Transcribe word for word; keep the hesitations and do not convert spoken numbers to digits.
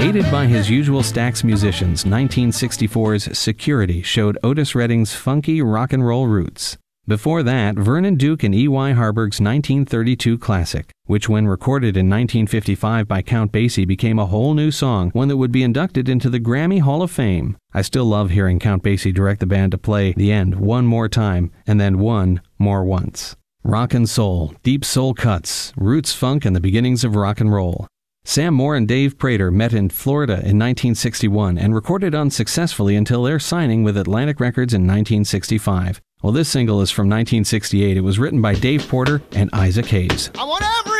Aided by his usual Stax musicians, nineteen sixty-four's Security showed Otis Redding's funky rock and roll roots. Before that, Vernon Duke and E Y Harburg's nineteen thirty-two classic, which when recorded in nineteen fifty-five by Count Basie became a whole new song, one that would be inducted into the Grammy Hall of Fame. I still love hearing Count Basie direct the band to play the end one more time, and then one more once. Rock and soul, deep soul cuts, roots funk, and the beginnings of rock and roll. Sam Moore and Dave Prater met in Florida in nineteen sixty-one and recorded unsuccessfully until their signing with Atlantic Records in nineteen sixty-five. Well, this single is from nineteen sixty-eight. It was written by Dave Porter and Isaac Hayes. I want every